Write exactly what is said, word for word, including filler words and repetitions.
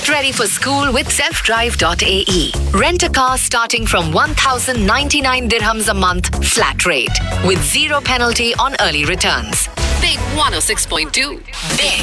Get ready for school with self drive dot a e. Rent a car starting from one thousand ninety-nine dirhams a month flat rate with zero penalty on early returns. Big one oh six point two. Big